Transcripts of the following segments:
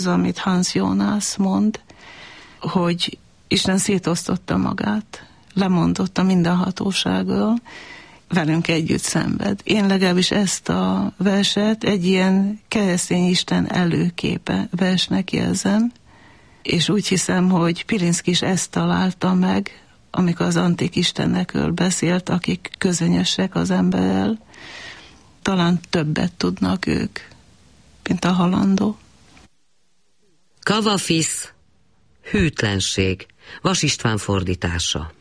Az, amit Hans Jonas mond, hogy Isten szétosztotta magát, lemondotta minden hatóságról, velünk együtt szenved. Én legalábbis ezt a verset egy ilyen keresztény Isten előképe versnek érzem, és úgy hiszem, hogy Pilinszky is ezt találta meg, amikor az antik istenekről beszélt, akik közönyösek az emberrel, talán többet tudnak ők, mint a halandó. Kavafisz, hűtlenség, Vas István fordítása.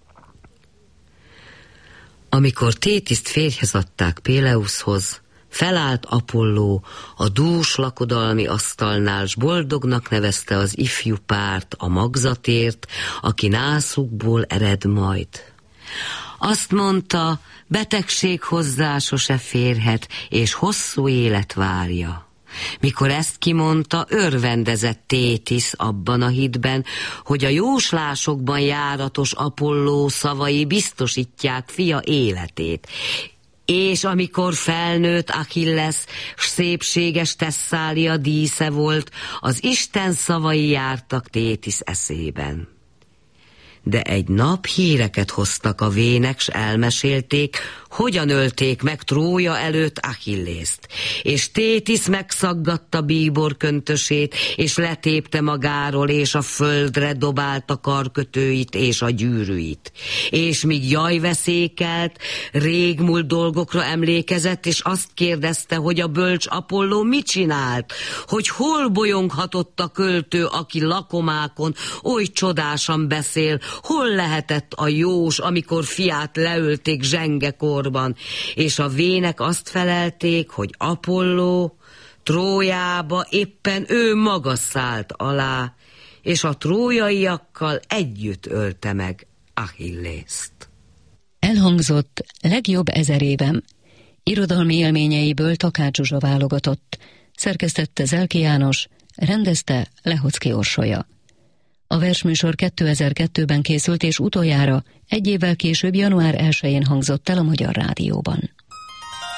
Amikor Tétiszt férjhez adták Péleuszhoz, felállt Apolló a dús lakodalmi asztalnál, s boldognak nevezte az ifjú párt a magzatért, aki nászukból ered majd. Azt mondta, betegség hozzá sose férhet, és hosszú élet várja. Mikor ezt kimondta, örvendezett Tétisz abban a hitben, hogy a jóslásokban járatos Apolló szavai biztosítják fia életét. És amikor felnőtt Achilles, s szépséges Thesszália dísze volt, az Isten szavai jártak Tétisz eszében. De egy nap híreket hoztak a vének, s elmesélték, hogyan ölték meg Trója előtt Achillészt. És Tétisz megszaggatta bíbor köntösét, és letépte magáról, és a földre dobálta karkötőit és a gyűrűit. És míg jajveszékelt, régmúlt dolgokra emlékezett, és azt kérdezte, hogy a bölcs Apolló mit csinált, hogy hol bolyonghatott a költő, aki lakomákon oly csodásan beszél, hol lehetett a jós, amikor fiát leölték zsengekorban, és a vének azt felelték, hogy Apolló Trójába éppen ő maga szállt alá, és a trójaiakkal együtt ölte meg Achillészt. Elhangzott Legjobb 1000 évem. Irodalmi élményeiből Takács Zsuzsa válogatott. Szerkesztette Zelki János, rendezte Lehocki Orsolya. A versműsor 2002-ben készült, és utoljára egy évvel később, január 1-én hangzott el a Magyar Rádióban.